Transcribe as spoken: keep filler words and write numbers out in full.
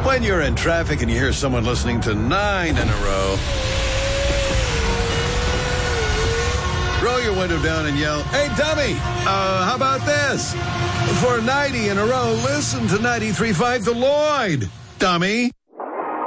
When you're in traffic and you hear someone listening to nine in a row, roll your window down and yell, "Hey, dummy, uh, how about this? For ninety in a row, listen to ninety-three point five The Lloyd, dummy."